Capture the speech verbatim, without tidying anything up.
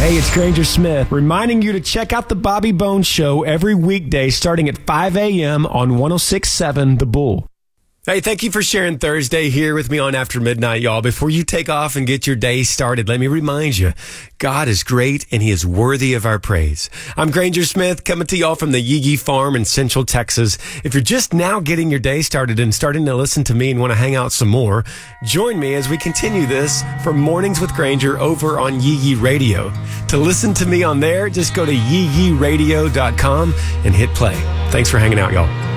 Hey, it's Granger Smith, reminding you to check out the Bobby Bones Show every weekday starting at five a.m. on one oh six point seven The Bull. Hey, thank you for sharing Thursday here with me on After Midnight, y'all. Before you take off and get your day started, let me remind you, God is great and He is worthy of our praise. I'm Granger Smith, coming to y'all from the Yee Yee Farm in Central Texas. If you're just now getting your day started and starting to listen to me and want to hang out some more, join me as we continue this for Mornings with Granger over on Yee Yee Radio. To listen to me on there, just go to yee yee radio dot com and hit play. Thanks for hanging out, y'all.